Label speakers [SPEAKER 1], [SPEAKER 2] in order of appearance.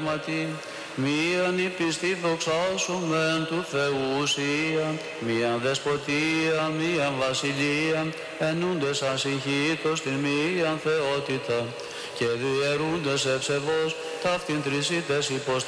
[SPEAKER 1] πνεύματι, μίαν η πιστή δοξάσομεν του Θεού ουσία, μίαν δεσποτεία, μίαν βασιλεία, ενούντες ασυγχύτως την μίαν θεότητα, και διαιρούντες ευσεβώς ταύτην τρισίτες